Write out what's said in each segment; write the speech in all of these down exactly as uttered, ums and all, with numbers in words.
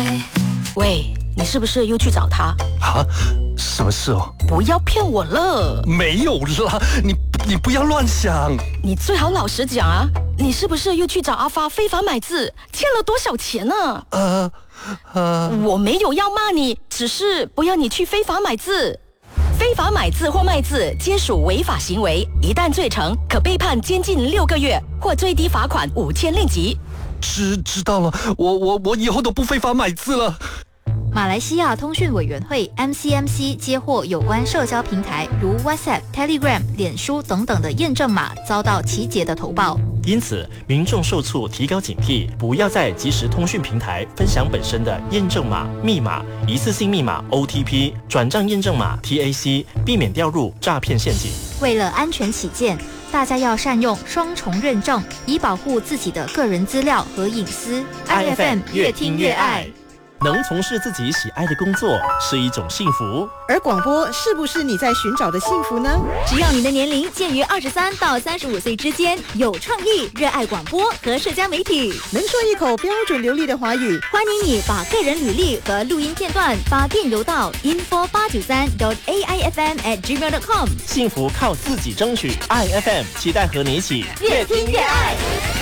喂，你是不是又去找他？ 啊，什么事哦？ 不要骗我了！ 没有啦，你你不要乱想。 你最好老实讲啊，你是不是又去找阿发非法买字，欠了多少钱呢？ 呃呃， 我没有要骂你，只是不要你去非法买字。非法买字或卖字皆属违法行为，一旦罪成，可被判监禁六个月，或最低罚款五千令吉。 知知道了，我我我以后都不非法买字了。 马来西亚通讯委员会 M C M C 接获有关社交平台如 WhatsApp、Telegram、脸书等等的验证码遭到集结的投报， 因此民众受促提高警惕，不要在即时通讯平台分享本身的验证码、密码、一次性密码 O T P、转账验证码 T A C， 避免掉入诈骗陷阱。 为了安全起见，大家要善用双重认证，以保护自己的个人资料和隐私。I F M 越听越爱。 能从事自己喜爱的工作是一种幸福， 而广播是不是你在寻找的幸福呢？ 只要你的年龄介于二十三到三十五岁之间，有创意，热爱广播和社交媒体， 能说一口标准流利的华语， 欢迎你把个人履历和录音片段发电邮到 info 八九三 dot a i f m at gmail dot com。 幸福靠自己争取 ，I F M 期待和你一起越听越爱。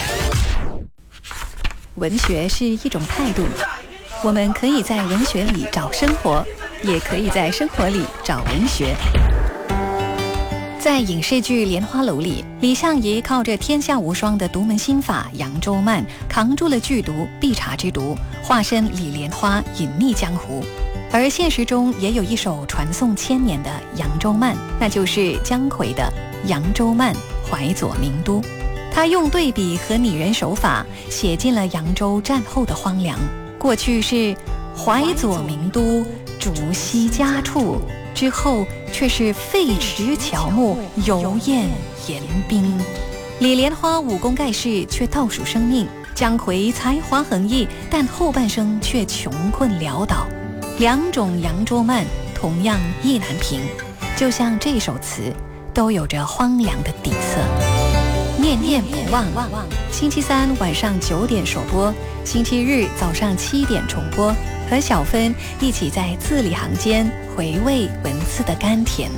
文学是一种态度。我们可以在文学里找生活，也可以在生活里找文学。在影视剧《莲花楼》里，李相爷靠着天下无双的独门心法扬州慢，扛住了剧毒必察之毒，化身李莲花隐匿江湖。而现实中也有一首传颂千年的扬州慢，那就是姜夔的《扬州慢·淮左名都》。他用对比和拟人手法，写尽了扬州战后的荒凉。过去是淮左名都，竹溪家处，之后却是废池乔木，油砚盐冰。李莲花武功盖世，却倒数生命；姜夔才华横溢，但后半生却穷困潦倒。两种扬州慢同样意难平，就像这首词，都有着荒凉的底色。念念不忘，星期三晚上九点首播，星期日早上七点重播，和小芬一起在字里行间回味文字的甘甜。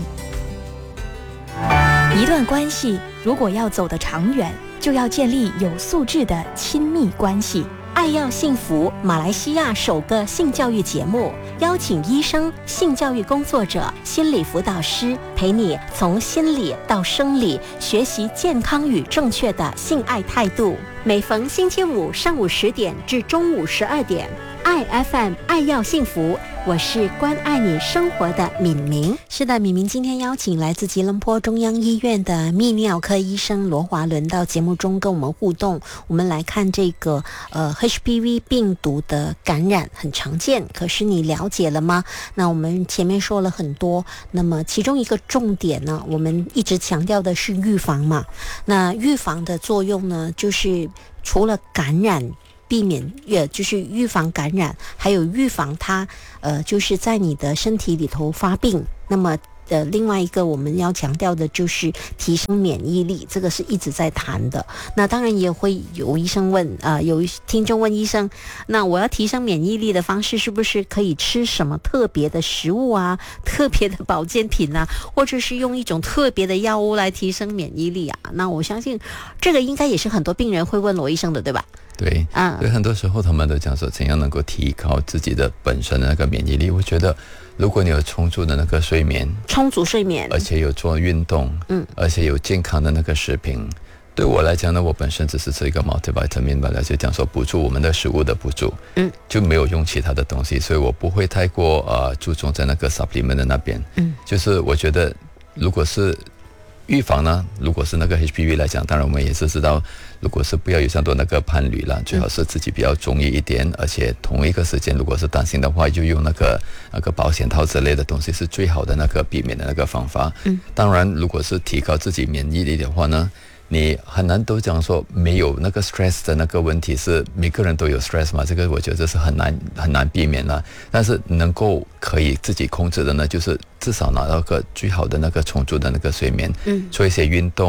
一段关系如果要走得长远，就要建立有素质的亲密关系。爱要幸福，马来西亚首个性教育节目，邀请医生、性教育工作者、心理辅导师，陪你从心理到生理，学习健康与正确的性爱态度。每逢星期五上午十点至中午十二点，I F M 爱要幸福，我是关爱你生活的敏明。是的，敏明今天邀请来自吉隆坡中央医院的泌尿科医生罗华伦到节目中跟我们互动。我们来看这个呃 H P V 病毒的感染很常见，可是你了解了吗？那我们前面说了很多，那么其中一个重点呢，我们一直强调的是预防嘛。那预防的作用呢，就是除了感染，避免呃就是预防感染，还有预防它呃就是在你的身体里头发病。那么呃另外一个我们要强调的就是提升免疫力，这个是一直在谈的。那当然也会有医生问啊、呃，有听众问医生，那我要提升免疫力的方式是不是可以吃什么特别的食物啊，特别的保健品啊，或者是用一种特别的药物来提升免疫力啊？那我相信这个应该也是很多病人会问罗医生的，对吧？ 对，啊，所以很多时候他们都讲说怎样能够提高自己的本身的那个免疫力。我觉得如果你有充足的那个睡眠， 充足睡眠， 而且有做运动，嗯，而且有健康的那个食品，对我来讲呢，我本身只是吃一个 multivitamin 吧，就讲说补助我们的食物的补助，嗯，就没有用其他的东西，所以我不会太过呃注重在那个 supplement 的那边，嗯，就是我觉得如果是预防呢，如果是那个 H P V 来讲，当然我们也是知道，如果是不要有这样多那个伴侣了，最好是自己比较中意一点，而且同一个时间，如果是担心的话，就用那个那个保险套之类的东西是最好的那个避免的那个方法。嗯，当然，如果是提高自己免疫力的话呢，你很难都讲说没有那个 stress 的那个问题，是每个人都有 stress 嘛，这个我觉得是很难很难避免了。但是能够可以自己控制的呢，就是至少拿到个最好的那个充足的那个睡眠，嗯，做一些运动，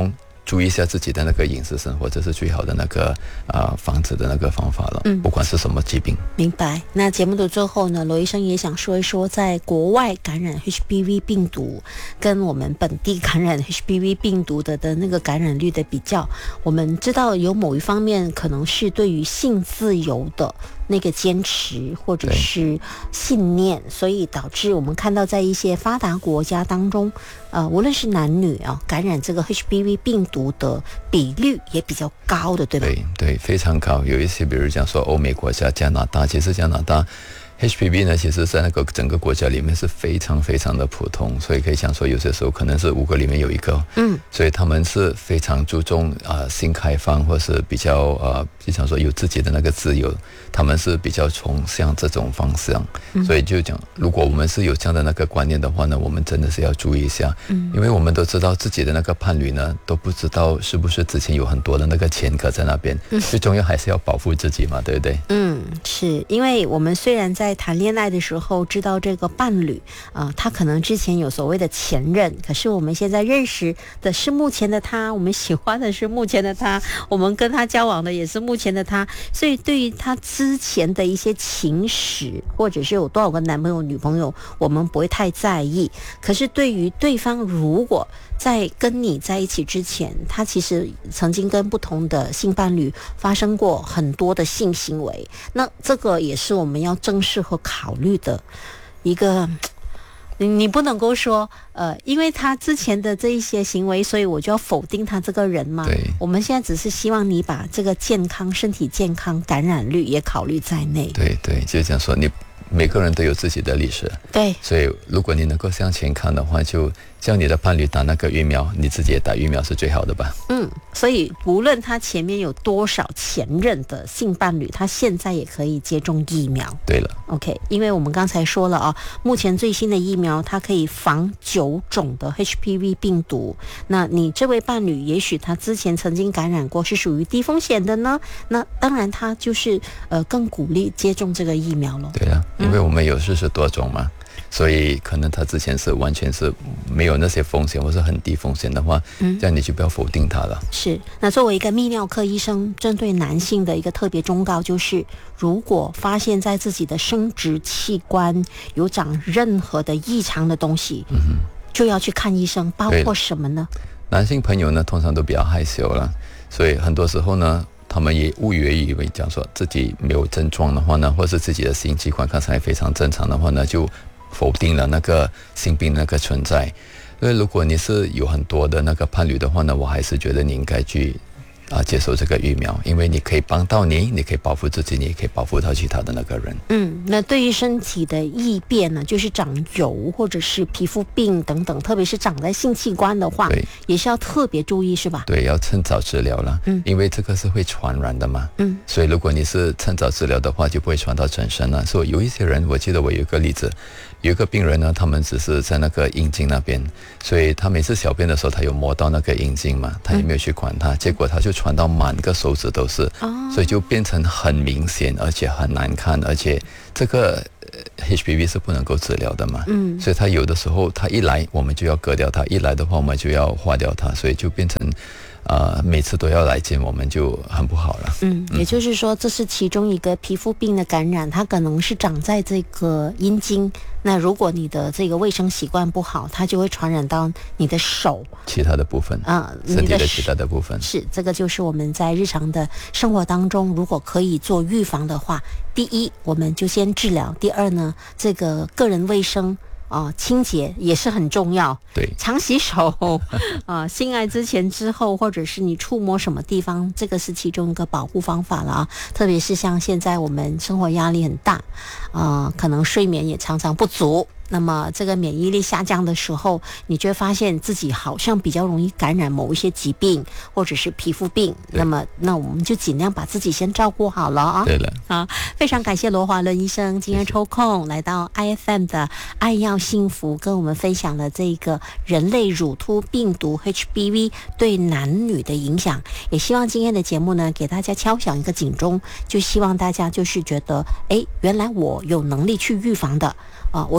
注意一下自己的那个饮食生活，这是最好的那个啊、呃、防止的那个方法了。嗯，不管是什么疾病。 明白。那节目的最后呢，罗医生也想说一说，在国外感染 H P V 病毒跟我们本地感染 H P V 病毒的的那个感染率的比较。我们知道有某一方面可能是对于性自由的那个坚持或者是信念，所以导致我们看到在一些发达国家当中，呃，无论是男女啊，感染这个 H P V 病毒的比率也比较高的，对吧？ 对对，非常高。有一些比如讲说欧美国家、加拿大，其实加拿大H P V 呢，其实在那个整个国家里面是非常非常的普通，所以可以讲说有些时候可能是五个里面有一个，嗯，所以他们是非常注重啊、呃、性开放，或是比较呃，就想说有自己的那个自由，他们是比较崇尚这种方向，嗯、所以就讲，如果我们是有这样的那个观念的话呢，我们真的是要注意一下，嗯，因为我们都知道自己的那个伴侣呢，都不知道是不是之前有很多的那个前科在那边，嗯、最重要还是要保护自己嘛，对不对？ 嗯，是因为我们虽然在谈恋爱的时候知道这个伴侣啊、呃，他可能之前有所谓的前任，可是我们现在认识的是目前的他，我们喜欢的是目前的他，我们跟他交往的也是目前的他，所以对于他之前的一些情史，或者是有多少个男朋友女朋友，我们不会太在意。可是对于对方如果在跟你在一起之前，他其实曾经跟不同的性伴侣发生过很多的性行为，那这个也是我们要正视和考虑的一个。你不能够说呃，因为他之前的这一些行为，所以我就要否定他这个人嘛。 对， 我们现在只是希望你把这个健康、身体健康、感染率也考虑在内。 对对，就是这样说，你每个人都有自己的历史。 对， 所以如果你能够向前看的话，就叫你的伴侣打那个疫苗，你自己也打疫苗是最好的吧。 嗯，所以无论他前面有多少前任的性伴侣，他现在也可以接种疫苗。 对了 OK， 因为我们刚才说了啊，目前最新的疫苗它可以防九种的 H P V 病毒，那你这位伴侣也许他之前曾经感染过，是属于低风险的呢，那当然他就是呃更鼓励接种这个疫苗了。 对了，因为我们有四十多种嘛，所以可能他之前是完全是没有那些风险，或是很低风险的话，嗯，这样你就不要否定他了。 是，那作为一个泌尿科医生，针对男性的一个特别忠告就是，如果发现在自己的生殖器官有长任何的异常的东西，嗯哼，就要去看医生，包括什么呢？ 男性朋友呢，通常都比较害羞了，所以很多时候呢，他们也误以为讲说自己没有症状的话呢，或是自己的性器官看起来非常正常的话呢，就否定了那个性病那个存在。所以如果你是有很多的那个伴侣的话呢，我还是觉得你应该去啊接受这个疫苗，因为你可以帮到你，你可以保护自己，你也可以保护到其他的那个人。 嗯，那对于身体的异变呢，就是长疣或者是皮肤病等等，特别是长在性器官的话， 对， 也是要特别注意，是吧？ 对，要趁早治疗了。嗯，因为这个是会传染的嘛。嗯，所以如果你是趁早治疗的话，就不会传到全身了。所以有一些人，我记得我有一个例子。有一个病人呢，他们只是在那个阴茎那边，所以他每次小便的时候，他有摸到那个阴茎嘛，他也没有去管它，嗯、结果他就传到满个手指都是，哦、所以就变成很明显，而且很难看，而且这个 H P V 是不能够治疗的嘛，嗯，所以他有的时候他一来我们就要割掉它，一来的话我们就要化掉它，所以就变成。呃，每次都要来见我们就很不好了。 嗯，也就是说，这是其中一个皮肤病的感染，它可能是长在这个阴茎。那如果你的这个卫生习惯不好，它就会传染到你的手， 其他的部分啊，身体的其他的部分。 是，这个就是我们在日常的生活当中，如果可以做预防的话，第一，我们就先治疗；第二呢，这个个人卫生。啊、呃，清洁也是很重要。 对， 常洗手啊、呃，性爱之前、之后，或者是你触摸什么地方，这个是其中一个保护方法了啊。特别是像现在我们生活压力很大，啊、呃，可能睡眠也常常不足。那么这个免疫力下降的时候，你就会发现自己好像比较容易感染某一些疾病或者是皮肤病。那么那我们就尽量把自己先照顾好了啊。 对了， 好，非常感谢罗华伦医生今天抽空来到 I F M 的爱要幸福，跟我们分享了这个人类乳突病毒 H P V 对男女的影响。也希望今天的节目呢，给大家敲响一个警钟，就希望大家就是觉得，哎，原来我有能力去预防的啊、呃，我只要做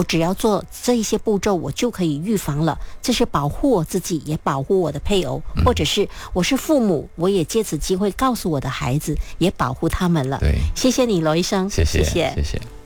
做这一些步骤，我就可以预防了。这是保护我自己，也保护我的配偶，嗯、或者是我是父母，我也借此机会告诉我的孩子，也保护他们了。 对， 谢谢你，罗医生， 谢谢， 谢谢。 谢谢。